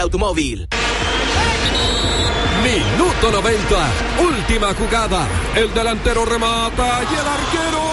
automóvil. Minuto 90, última jugada. El delantero remata y el arquero